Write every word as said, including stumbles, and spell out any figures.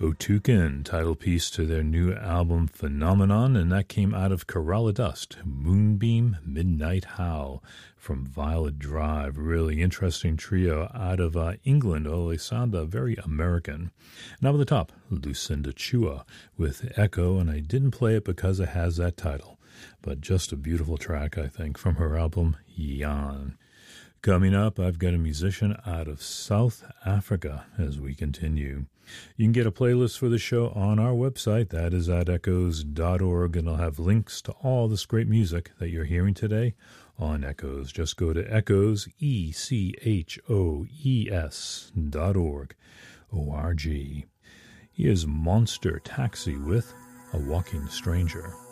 Otuken, title piece to their new album Phenomenon, and that came out of Kerala Dust, Moonbeam Midnight Howl from Violet Drive. Really interesting trio out of uh, England, although they sound uh, very American. Now at the top, Lucinda Chua with Echo, and I didn't play it because it has that title, but just a beautiful track, I think, from her album Yan. Coming up, I've got a musician out of South Africa as we continue. You can get a playlist for the show on our website. That is at echoes dot org, and I'll have links to all this great music that you're hearing today on Echoes. Just go to echoes, E C H O E S dot org, O R G. He is Monster Taxi with A Walking Stranger.